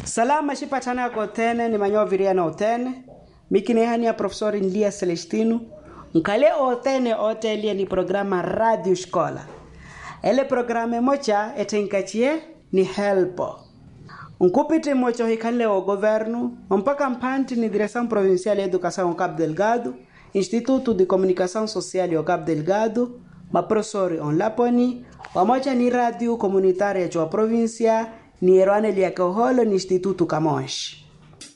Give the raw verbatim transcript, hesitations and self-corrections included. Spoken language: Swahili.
Salama shipatana ko tene ni manyo viriana otene. Mikine hani ya professor Inlia Celestino. Nkale otene otelia ni programa Radio Escola. Ele programa mocha etenkachie ni helpo. Nkupite mocho hikale o governo, mpaka mpanti ni Direção Provincial de Educação Cabo Delgado, Instituto de Comunicação Social o Cabo Delgado, ma professor on Laponi, wamocha ni radio comunitária de província, ni erwane liya koholo ni Instituto Camões.